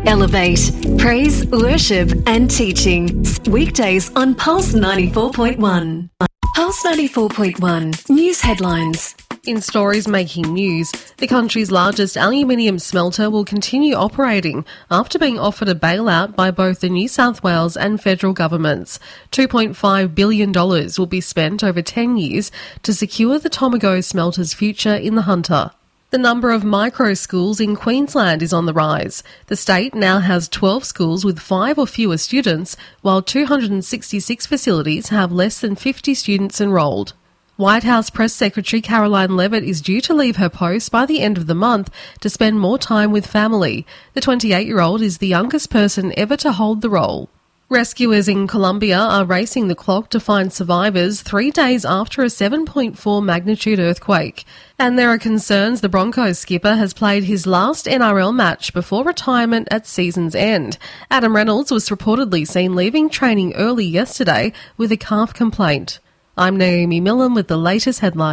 Elevate, praise, worship and teaching. Weekdays on Pulse 94.1. Pulse 94.1 News headlines. In stories making news, the country's largest aluminium smelter will continue operating after being offered a bailout by both the New South Wales and federal governments. $2.5 billion will be spent over 10 years to secure the Tomago smelter's future in the Hunter. The number of micro schools in Queensland is on the rise. The state now has 12 schools with 5 or fewer students, while 266 facilities have less than 50 students enrolled. White House Press Secretary Caroline Levitt is due to leave her post by the end of the month to spend more time with family. The 28-year-old is the youngest person ever to hold the role. Rescuers in Colombia are racing the clock to find survivors 3 days after a 7.4 magnitude earthquake. And there are concerns the Broncos skipper has played his last NRL match before retirement at season's end. Adam Reynolds was reportedly seen leaving training early yesterday with a calf complaint. I'm Naomi Millen with the latest headlines.